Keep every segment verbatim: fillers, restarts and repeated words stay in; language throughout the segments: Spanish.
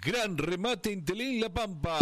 Gran remate en Telén La Pampa.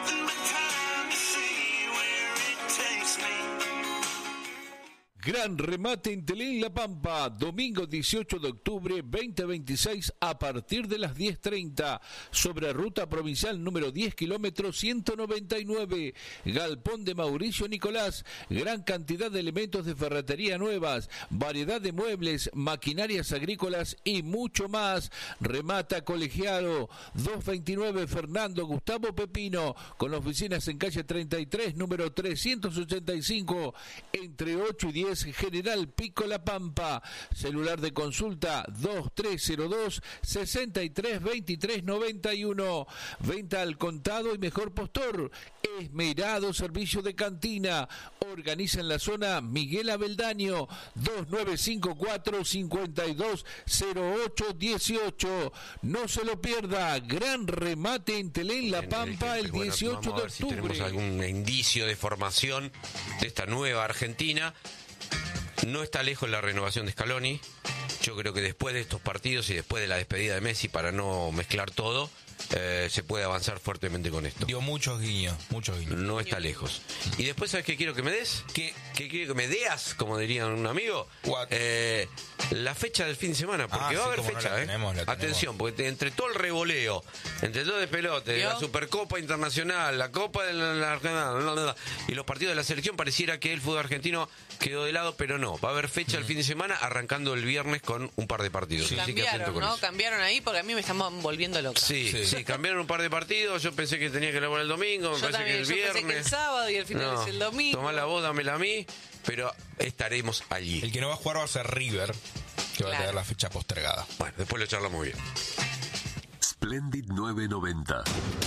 Gran remate en Telén La Pampa, domingo dieciocho de octubre veinte veintiséis a partir de las diez treinta, sobre ruta provincial número diez kilómetros ciento noventa y nueve, Galpón de Mauricio Nicolás, gran cantidad de elementos de ferretería nuevas, variedad de muebles, maquinarias agrícolas y mucho más. Remata Colegiado, doscientos veintinueve Fernando Gustavo Pepino, con oficinas en calle treinta y tres, número trescientos ochenta y cinco, entre ocho y diez, General Pico La Pampa. Celular de consulta dos tres cero dos, seis tres dos tres nueve uno. Venta al contado y mejor postor. Esmerado servicio de cantina. Organiza en la zona Miguel Abeldaño. Dos nueve cinco cuatro, cinco dos cero ocho uno ocho. No se lo pierda. Gran remate en Telén La Pampa el dieciocho de octubre. Si tenemos algún indicio de formación de esta nueva Argentina. No está lejos la renovación de Scaloni. Yo creo que después de estos partidos y después de la despedida de Messi, para no mezclar todo, eh, se puede avanzar fuertemente con esto. Dio muchos guiños, muchos guiños. No está lejos. Y después, ¿sabes qué quiero que me des? ¿Qué? ¿Qué quiero que me deas, como diría un amigo? Eh, la fecha del fin de semana, porque Ah, va a sí, haber cómo no, fecha, la ¿eh? tenemos, la tenemos. Atención, porque te- entre todo el revoleo, entre todo de pelote, ¿Vio? la Supercopa Internacional, la Copa de la, la- la- la- la- y los partidos de la selección, pareciera que el fútbol argentino quedó de lado, pero no. Va a haber fecha el fin de semana, arrancando el viernes con un par de partidos. Así que atento Cambiaron, con ¿no? eso. Cambiaron ahí porque a mí me están volviendo loca. Sí, sí, Sí. cambiaron un par de partidos. Yo pensé que tenía que elaborar el domingo, me Yo parece también, que el yo viernes. pensé que el sábado y el final es el domingo. Tomá la voz, dámela a mí, pero estaremos allí. El que no va a jugar va a ser River, que va Claro. a tener la fecha postergada. Bueno, después lo charlamos bien. Splendid nueve noventa.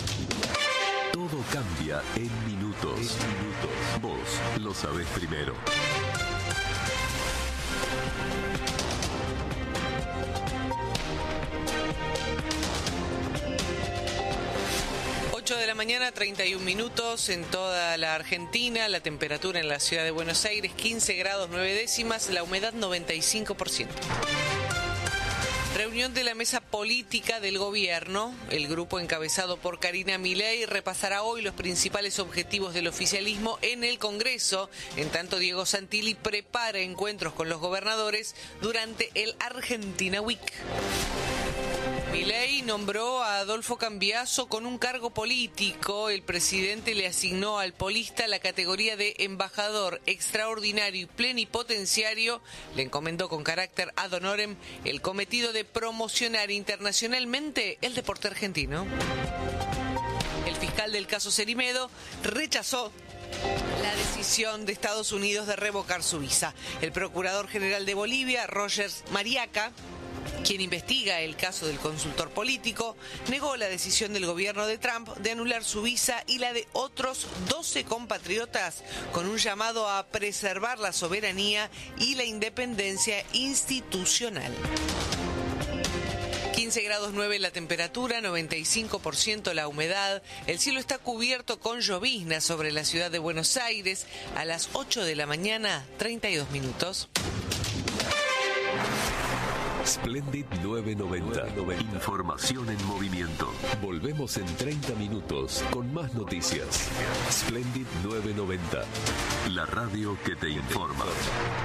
Todo cambia en minutos. En minutos. Vos lo sabés primero. ocho de la mañana, treinta y un minutos en toda la Argentina. La temperatura en la ciudad de Buenos Aires, quince grados nueve décimas. La humedad, noventa y cinco por ciento. Reunión de la mesa política del gobierno. El grupo encabezado por Karina Milei repasará hoy los principales objetivos del oficialismo en el Congreso. En tanto, Diego Santilli prepara encuentros con los gobernadores durante el Argentina Week. Milei nombró a Adolfo Cambiaso con un cargo político. El presidente le asignó al polista la categoría de embajador extraordinario y plenipotenciario. Le encomendó con carácter ad honorem el cometido de promocionar internacionalmente el deporte argentino. El fiscal del caso Cerimedo rechazó la decisión de Estados Unidos de revocar su visa. El procurador general de Bolivia, Roger Mariaca, quien investiga el caso del consultor político, negó la decisión del gobierno de Trump de anular su visa y la de otros doce compatriotas, con un llamado a preservar la soberanía y la independencia institucional. quince grados nueve la temperatura, noventa y cinco por ciento la humedad. El cielo está cubierto con llovizna sobre la ciudad de Buenos Aires. A las ocho de la mañana, treinta y dos minutos. Splendid nueve noventa. Información en movimiento. Volvemos en treinta minutos con más noticias. Splendid nueve noventa. La radio que te informa.